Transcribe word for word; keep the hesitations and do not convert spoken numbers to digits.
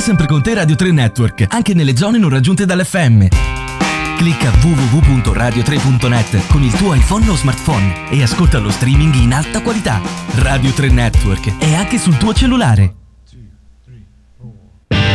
sempre con te Radio tre Network, anche nelle zone non raggiunte dall'F M. Clicca w w w punto radio tre punto net con il tuo iPhone o smartphone e ascolta lo streaming in alta qualità. Radio tre Network è anche sul tuo cellulare.